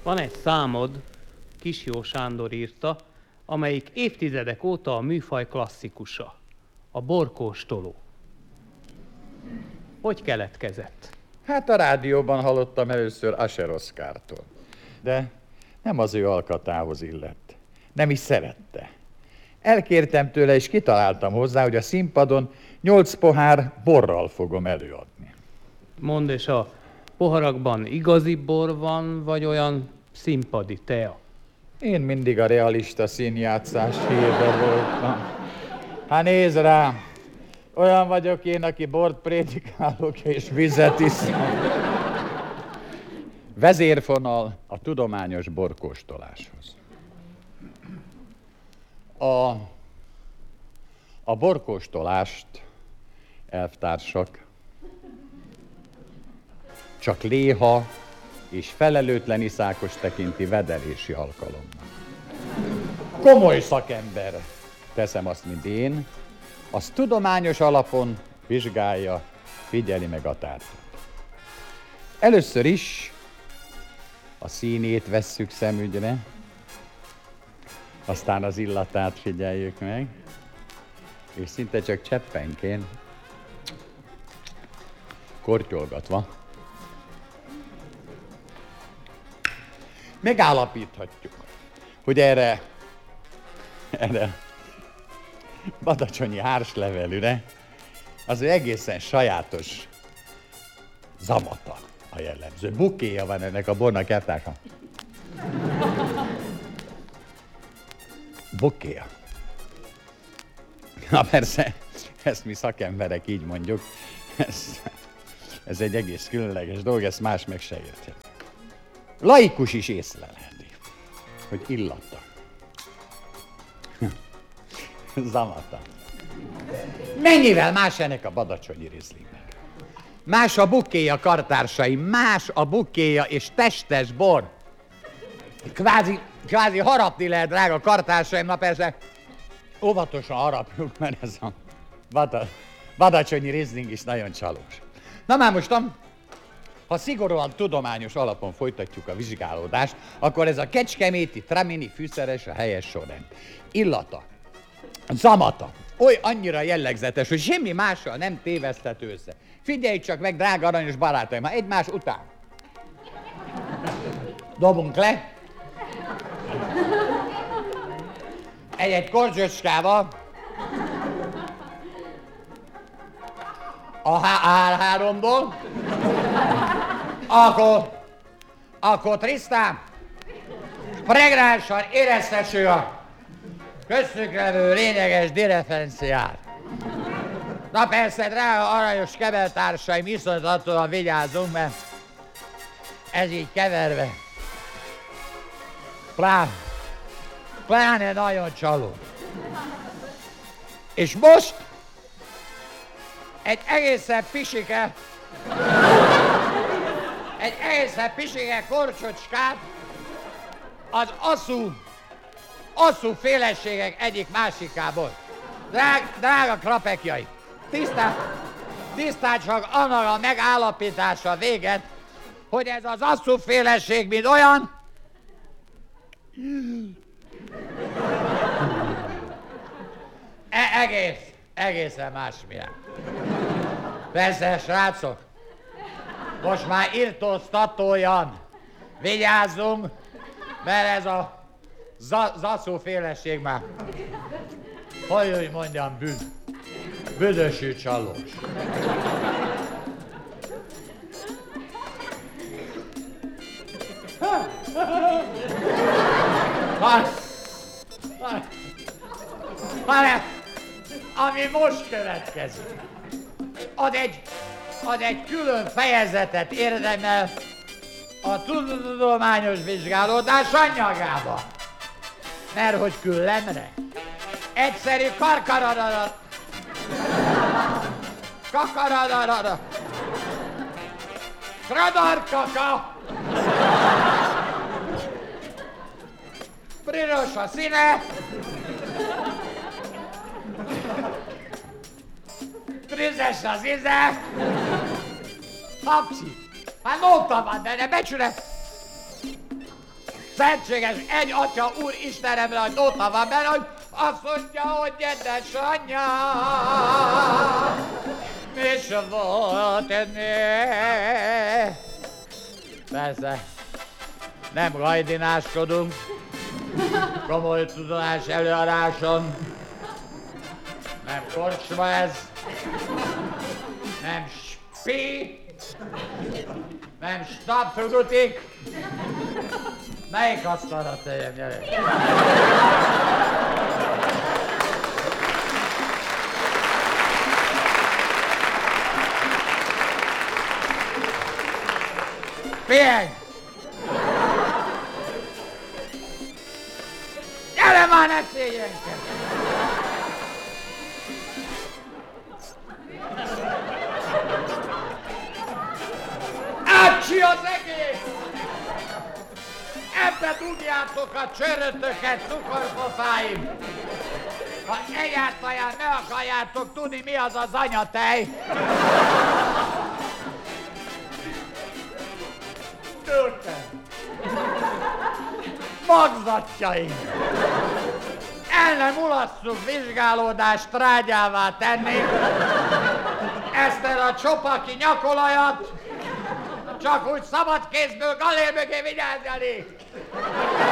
Van egy számod, Kisjó Sándor írta, amelyik évtizedek óta a műfaj klasszikusa, a borkóstoló. Hogy keletkezett? Hát a rádióban hallottam először Asher Oszkártól, de nem az ő alkatához illett. Nem is szerette. Elkértem tőle, és kitaláltam hozzá, hogy a színpadon 8 pohár borral fogom előadni. Mondd, és a poharakban igazi bor van, vagy olyan színpadi tea? Én mindig a realista színjátszás hírbe voltam. Hát nézd rá, olyan vagyok én, aki bort prédikálok és vizet iszom. Vezérfonal a tudományos borkóstoláshoz. A borkóstolást, elvtársak, csak léha és felelőtlen iszákos tekinti vedelési alkalommal. Komoly szakember, teszem azt, mint én, az tudományos alapon vizsgálja, figyeli meg a tárgyat. Először is a színét vesszük szemügyre, aztán az illatát figyeljük meg, és szinte csak cseppenként, kortyolgatva, megállapíthatjuk, hogy erre badacsonyi hárslevelűre az egészen sajátos zamata a jellemző. Bukéja van ennek a bornak, eltársa. Bukéja. Na persze, ezt mi szakemberek így mondjuk. Ez egy egész különleges dolog, ezt más meg se érthet. Laikus is észlelheti, hogy illata. Zamata. Mennyivel más ennek a badacsonyi rizlingnek? Más a bukéja, kartársaim, más a bukéja és testes bor. Kvázi harapni lehet, drága kartársaim, na persze, óvatosan harapjuk, mert ez a badacsonyi rizling is nagyon csalós. Na már mostan, ha szigorúan tudományos alapon folytatjuk a vizsgálódást, akkor ez a kecskeméti tramini fűszeres a helyes sorrend. Illata, zamata, oly annyira jellegzetes, hogy semmi mással nem téveszthető össze. Figyelj csak meg, drága aranyos barátaim, egymás után. Dobunk le. Egy korcsocskával. A R3-ból. Akkor Trisztán, pregnánsan éreztessük a köztük levő lényeges differenciát. Na persze, drága aranyos kevertársaim, iszonyatosan vigyázzunk, mert ez így keverve pláne nagyon csaló. És most egy egészen pisike korcsocskát az asszú féleségek egyik másikából. Drága krapekjai, tisztán csak annak a megállapítása véget, hogy ez az asszú féleség, mint olyan, egészen másmilyen. Persze, srácok, most már irtóztatóan vigyázzunk, mert ez a zaszó féleség már, hogy mondjam, büdösű csalós. Ami most következik, ad egy külön fejezetet érdemel a tudományos vizsgálódás anyagába. Mert hogy küllemre egyszerű karkaradarat, kakaradaradat, kradarkaka, piros a színe, trizes az íze, hapsi, hát nóta van benne, becsület, Szentséges egy atya úr Istenemre, hogy óta van benne, hogy azt mondja, hogy édesanyám, mi se volt ennél. Persze, nem gajdináskodunk, komoly tudás előadáson, nem kocsma ez, nem spé, nem stabfögutik. Melyik asztalra tegyem, gyere? Figyelj! Gyere már, ne szégyenkedj! Ácsi az egész! Ebbe dugjátok a csörötöket, cukorpofáim! Ha egyáltalán ne akarjátok tudni, mi az az anyatej! Tőltem! Magzatjaim! El nem ulasszuk vizsgálódást trágyává tenni ezt a csopaki nyakolajat, csak úgy szabad kézből galér mögé vigyázni!